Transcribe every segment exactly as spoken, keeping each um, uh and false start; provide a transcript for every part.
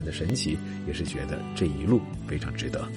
的神奇，也是觉得这一路非常值得。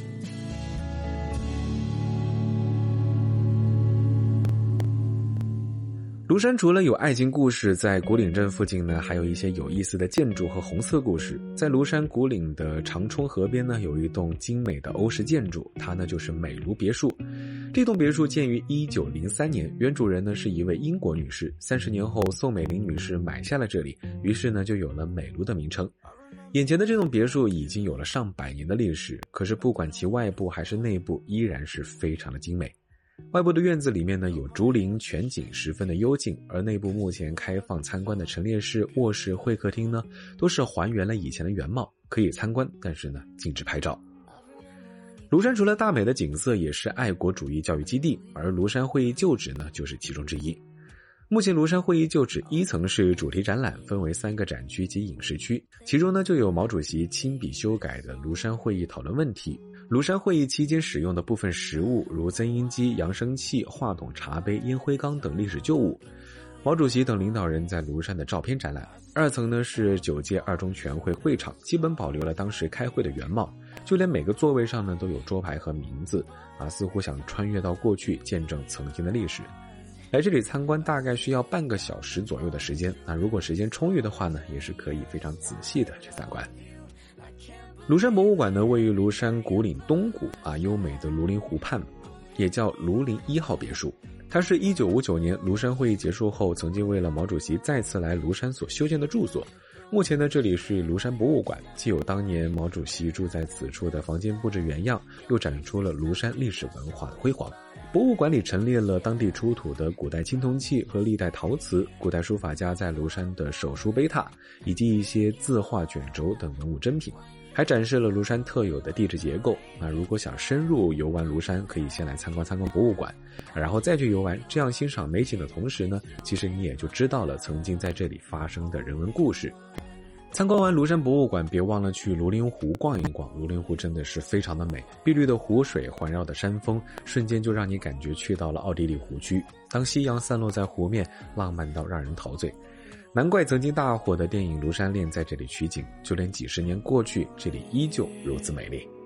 庐山除了有爱情故事，在古岭镇附近呢，还有一些有意思的建筑和红色故事。在庐山古岭的长冲河边呢，有一栋精美的欧式建筑，它呢就是美庐别墅。这栋别墅建于一九零三年，原主人呢是一位英国女士。三十年后，宋美龄女士买下了这里，于是呢就有了美庐的名称。眼前的这栋别墅已经有了上百年的历史，可是不管其外部还是内部，依然是非常的精美。外部的院子里面呢有竹林，全景十分的幽静，而内部目前开放参观的陈列室、卧室、会客厅呢，都是还原了以前的原貌，可以参观，但是呢禁止拍照。庐山除了大美的景色，也是爱国主义教育基地，而庐山会议旧址呢就是其中之一。目前庐山会议旧址一层是主题展览，分为三个展区及影视区，其中呢就有毛主席亲笔修改的庐山会议讨论问题，庐山会议期间使用的部分实物，如增音机、扬声器、话筒、茶杯、烟灰缸等历史旧物，毛主席等领导人在庐山的照片展览。二层呢是九届二中全会会场，基本保留了当时开会的原貌，就连每个座位上呢都有桌牌和名字啊，似乎想穿越到过去，见证曾经的历史。来这里参观大概需要半个小时左右的时间，那如果时间充裕的话呢，也是可以非常仔细的去参观。庐山博物馆呢位于庐山古岭东谷啊，优美的庐陵湖畔，也叫庐陵一号别墅。它是一九五九年庐山会议结束后，曾经为了毛主席再次来庐山所修建的住所。目前呢，这里是庐山博物馆，既有当年毛主席住在此处的房间布置原样，又展出了庐山历史文化的辉煌。博物馆里陈列了当地出土的古代青铜器和历代陶瓷，古代书法家在庐山的手书碑拓，以及一些字画卷轴等文物珍品，还展示了庐山特有的地质结构。那如果想深入游玩庐山，可以先来参观参观博物馆，然后再去游玩，这样欣赏美景的同时呢，其实你也就知道了曾经在这里发生的人文故事。参观完庐山博物馆，别忘了去庐陵湖逛一逛，庐陵湖真的是非常的美，碧绿的湖水环绕的山峰，瞬间就让你感觉去到了奥地利湖区。当夕阳散落在湖面，浪漫到让人陶醉。难怪曾经大火的电影《庐山恋》在这里取景，就连几十年过去，这里依旧如此美丽。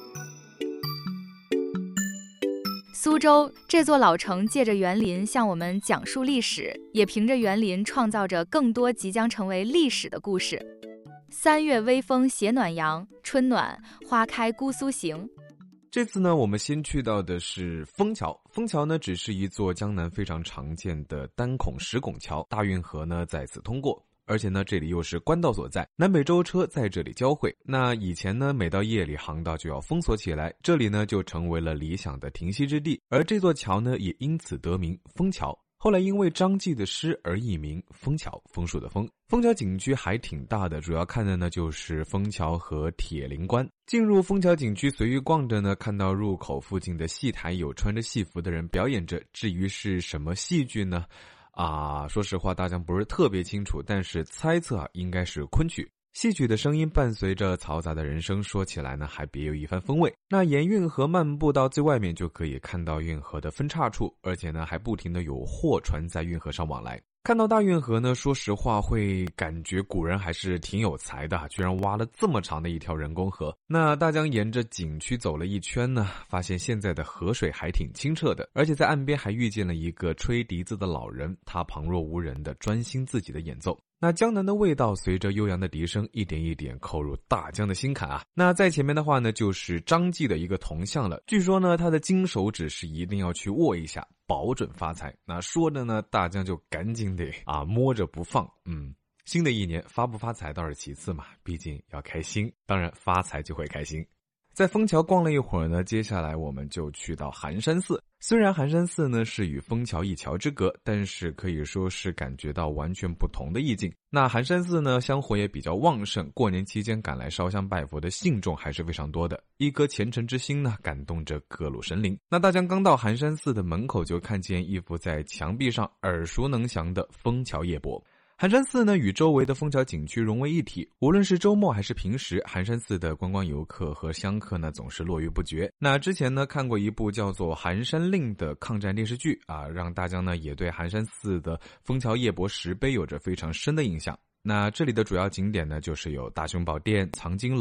苏州这座老城借着园林向我们讲述历史，也凭着园林创造着更多即将成为历史的故事。三月微风携暖阳，春暖花开姑苏行。 这次呢，我们先去到的是枫桥。枫桥呢，只是一座江南非常常见的单孔石拱桥，大运河呢在此通过。而且呢，这里又是官道所在，南北舟车在这里交汇。那以前呢，每到夜里航道就要封锁起来，这里呢就成为了理想的停息之地，而这座桥呢也因此得名枫桥。后来因为张继的诗而译名枫桥，枫树的枫。枫桥景区还挺大的，主要看的呢就是枫桥和铁灵关。进入枫桥景区，随意逛着呢，看到入口附近的戏台有穿着戏服的人表演着，至于是什么戏剧呢？啊，说实话大家不是特别清楚，但是猜测啊应该是昆曲。戏曲的声音伴随着嘈杂的人声，说起来呢还别有一番风味。那沿运河漫步到最外面，就可以看到运河的分岔处，而且呢还不停的有货船在运河上往来。看到大运河呢，说实话会感觉古人还是挺有才的，居然挖了这么长的一条人工河。那大江沿着景区走了一圈呢，发现现在的河水还挺清澈的，而且在岸边还遇见了一个吹笛子的老人，他旁若无人的专心自己的演奏。那江南的味道随着悠扬的笛声一点一点扣入大江的心坎啊。那在前面的话呢，就是张继的一个铜像了，据说呢他的金手指是一定要去握一下，保准发财。那说着呢，大江就赶紧得啊摸着不放。嗯，新的一年发不发财倒是其次嘛，毕竟要开心，当然发财就会开心。在枫桥逛了一会儿呢，接下来我们就去到寒山寺。虽然寒山寺呢是与枫桥一桥之隔，但是可以说是感觉到完全不同的意境。那寒山寺呢，香火也比较旺盛，过年期间赶来烧香拜佛的信众还是非常多的，一颗虔诚之心呢感动着各路神灵。那大家刚到寒山寺的门口，就看见一幅在墙壁上耳熟能详的枫桥夜泊。寒山寺呢与周围的枫桥景区融为一体，无论是周末还是平时，寒山寺的观光游客和香客呢总是络绎不绝。那之前呢看过一部叫做《寒山令》的抗战电视剧啊，让大家呢也对寒山寺的枫桥夜泊石碑有着非常深的印象。那这里的主要景点呢，就是有大雄宝殿、藏经楼、